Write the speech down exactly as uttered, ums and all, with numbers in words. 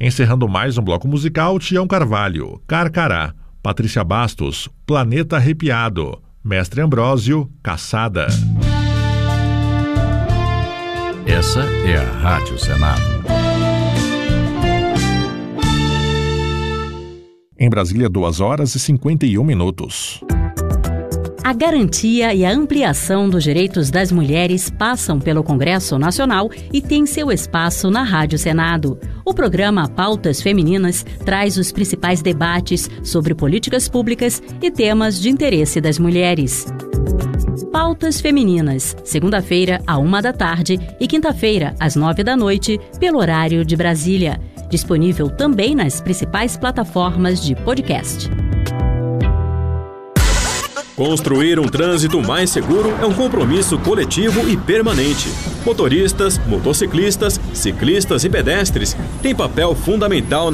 Encerrando mais um bloco musical, Tião Carvalho, Carcará, Patrícia Bastos, Planeta Arrepiado, Mestre Ambrósio, Caçada. Essa é a Rádio Senado. Em Brasília, duas horas e cinquenta e um minutos. A garantia e a ampliação dos direitos das mulheres passam pelo Congresso Nacional e tem seu espaço na Rádio Senado. O programa Pautas Femininas traz os principais debates sobre políticas públicas e temas de interesse das mulheres. Pautas Femininas, segunda-feira, à uma da tarde e quinta-feira, às nove da noite, pelo horário de Brasília. Disponível também nas principais plataformas de podcast. Construir um trânsito mais seguro é um compromisso coletivo e permanente. Motoristas, motociclistas, ciclistas e pedestres têm papel fundamental